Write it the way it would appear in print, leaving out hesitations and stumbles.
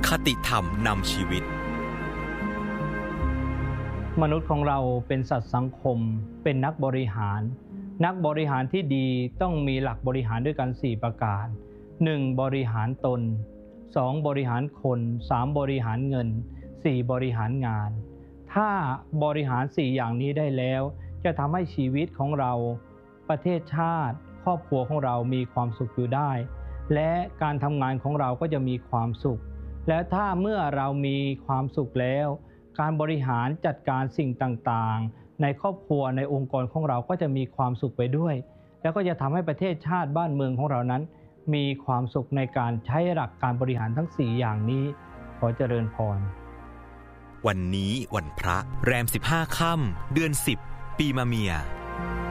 คติธรรมนำชีวิตมนุษย์ของเราเป็นสัตว์สังคมเป็นนักบริหารที่ดีต้องมีหลักบริหารด้วยกัน4ประการ 1. บริหารตน 2. บริหารคน 3. บริหารเงิน 4. บริหารงานถ้าบริหาร4อย่างนี้ได้แล้วจะทำให้ชีวิตของเราประเทศชาติครอบครัวของเรามีความสุขอยู่ได้และการทำงานของเราก็จะมีความสุขและถ้าเมื่อเรามีความสุขแล้วการบริหารจัดการสิ่งต่างๆในครอบครัวในองค์กรของเราก็จะมีความสุขไปด้วยแล้วก็จะทำให้ประเทศชาติบ้านเมืองของเรานั้นมีความสุขในการใช้หลักการบริหารทั้ง4อย่างนี้ขอเจริญพรวันนี้วันพระแรม15 ค่ำเดือน10ปีมะเมีย